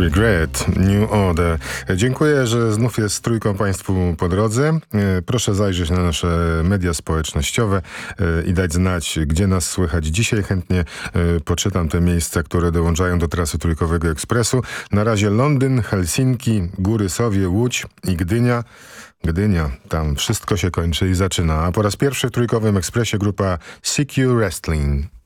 Regret, New Order. Dziękuję, że znów jest trójką Państwu po drodze. Proszę zajrzeć na nasze media społecznościowe i dać znać, gdzie nas słychać. Dzisiaj chętnie poczytam te miejsca, które dołączają do trasy Trójkowego Ekspresu. Na razie Londyn, Helsinki, Góry Sowie, Łódź i Gdynia. Gdynia, tam wszystko się kończy i zaczyna. A po raz pierwszy w Trójkowym Ekspresie grupa CQ Wrestling.